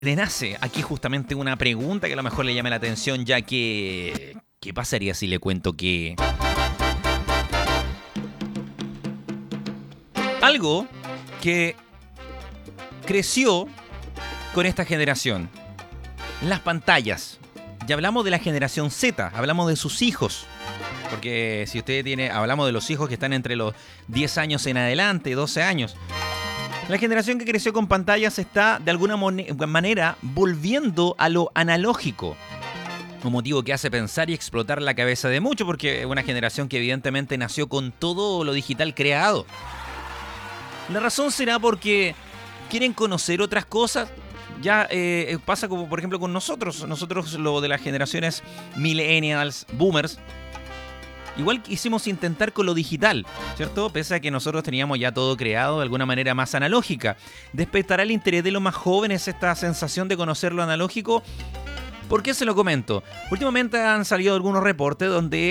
le nace aquí justamente una pregunta que a lo mejor le llame la atención, ya que ¿qué pasaría si le cuento que algo que creció con esta generación? Las pantallas. Ya hablamos de la generación Z, hablamos de sus hijos. Porque si usted tiene, hablamos de los hijos que están entre los 10 años en adelante, 12 años. La generación que creció con pantallas está de alguna manera volviendo a lo analógico. Un motivo que hace pensar y explotar la cabeza de muchos, porque es una generación que evidentemente nació con todo lo digital creado. La razón será porque quieren conocer otras cosas. Ya pasa como por ejemplo con nosotros. Nosotros, lo de las generaciones millennials, boomers, igual quisimos intentar con lo digital, ¿cierto? Pese a que nosotros teníamos ya todo creado de alguna manera más analógica. ¿Despertará el interés de los más jóvenes esta sensación de conocer lo analógico? ¿Por qué se lo comento? Últimamente han salido algunos reportes donde